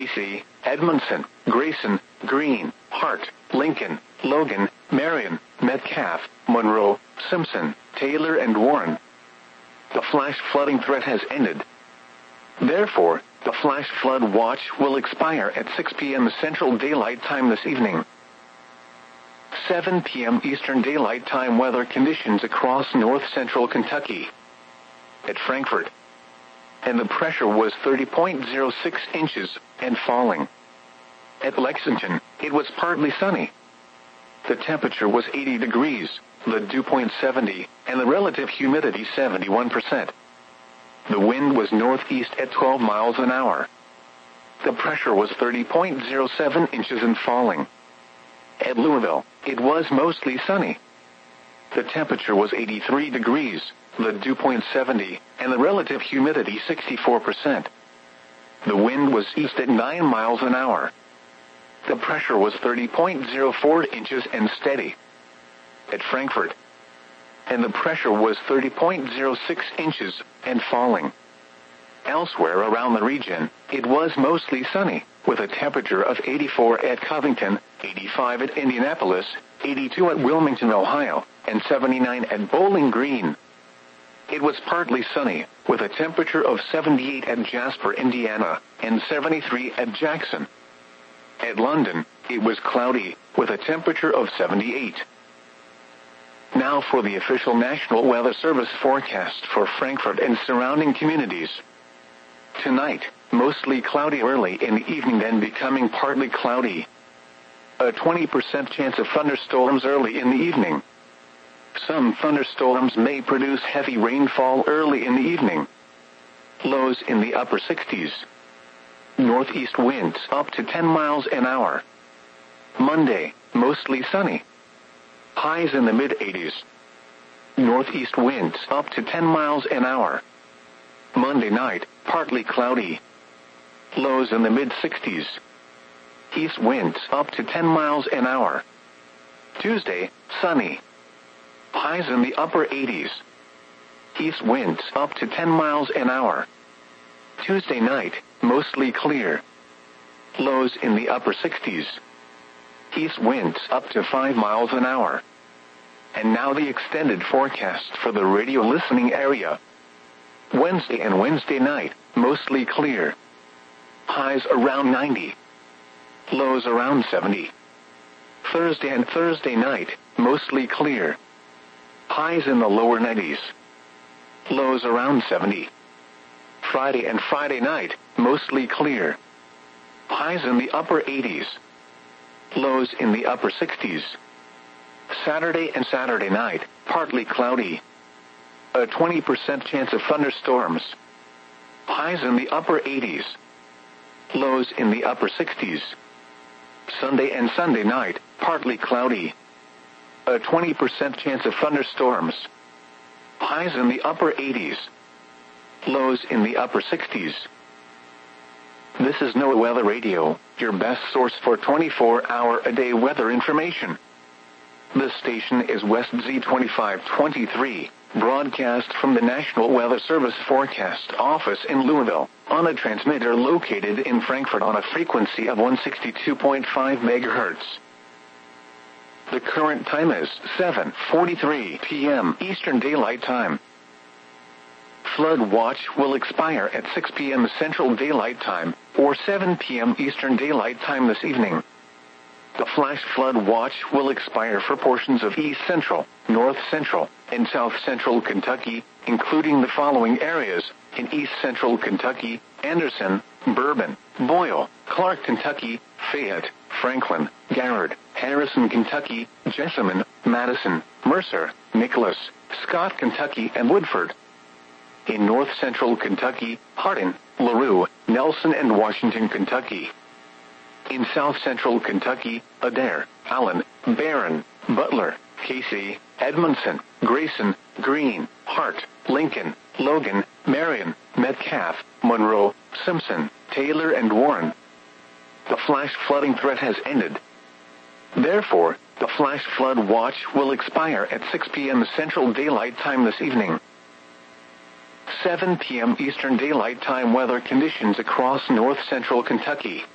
Casey, Edmondson, Grayson, Greene, Hart, Lincoln, Logan, Marion, Metcalf, Monroe, Simpson, Taylor and Warren. The flash flooding threat has ended. Therefore, the flash flood watch will expire at 6 p.m. Central Daylight Time this evening. 7 p.m. Eastern Daylight Time weather conditions across north-central Kentucky. At Frankfort, and the pressure was 30.06 inches and falling. At Lexington, it was partly sunny. The temperature was 80 degrees, the dew point 70, and the relative humidity 71%. The wind was northeast at 12 miles an hour. The pressure was 30.07 inches and falling. At Louisville, it was mostly sunny. The temperature was 83 degrees, the dew point 70, and the relative humidity 64%. The wind was east at 9 miles an hour. The pressure was 30.04 inches and steady. At Frankfort, and the pressure was 30.06 inches and falling. Elsewhere around the region, it was mostly sunny, with a temperature of 84 at Covington, 85 at Indianapolis, 82 at Wilmington, Ohio, and 79 at Bowling Green. It was partly sunny, with a temperature of 78 at Jasper, Indiana, and 73 at Jackson. At London, it was cloudy, with a temperature of 78. Now for the official National Weather Service forecast for Frankfort and surrounding communities. Tonight, mostly cloudy early in the evening, then becoming partly cloudy. A 20% chance of thunderstorms early in the evening. Some thunderstorms may produce heavy rainfall early in the evening. Lows in the upper 60s. Northeast winds up to 10 miles an hour. Monday, mostly sunny. Highs in the mid-80s. Northeast winds up to 10 miles an hour. Monday night, partly cloudy. Lows in the mid-60s. East winds up to 10 miles an hour. Tuesday, sunny. Highs in the upper 80s. East winds up to 10 miles an hour. Tuesday night, mostly clear. Lows in the upper 60s. East winds up to 5 miles an hour. And now the extended forecast for the radio listening area. Wednesday and Wednesday night, mostly clear. Highs around 90. Lows around 70. Thursday and Thursday night, mostly clear. Highs in the lower 90s. Lows around 70. Friday and Friday night, mostly clear. Highs in the upper 80s. Lows in the upper 60s. Saturday and Saturday night, partly cloudy. A 20% chance of thunderstorms. Highs in the upper 80s. Lows in the upper 60s. Sunday and Sunday night, partly cloudy. A 20% chance of thunderstorms. Highs in the upper 80s. Lows in the upper 60s. This is NOAA Weather Radio, your best source for 24-hour-a-day weather information. This station is West Z2523, broadcast from the National Weather Service Forecast Office in Louisville, on a transmitter located in Frankfort on a frequency of 162.5 MHz. The current time is 7:43 p.m. Eastern Daylight Time. Flood watch will expire at 6 p.m. Central Daylight Time, or 7 p.m. Eastern Daylight Time this evening. The flash flood watch will expire for portions of East Central, North Central, and South Central Kentucky, including the following areas: in East Central Kentucky, Anderson, Bourbon, Boyle, Clark, Kentucky, Fayette, Franklin, Garrard, Harrison, Kentucky, Jessamine, Madison, Mercer, Nicholas, Scott, Kentucky, and Woodford. In North Central Kentucky, Hardin, LaRue, Nelson, and Washington, Kentucky. In South Central Kentucky, Adair, Allen, Barron, Butler, Casey, Edmondson, Grayson, Greene, Hart, Lincoln, Logan, Marion, Metcalf, Monroe, Simpson, Taylor, and Warren. The flash flooding threat has ended. Therefore, the flash flood watch will expire at 6 p.m. Central Daylight Time this evening. 7 p.m. Eastern Daylight Time weather conditions across North Central Kentucky.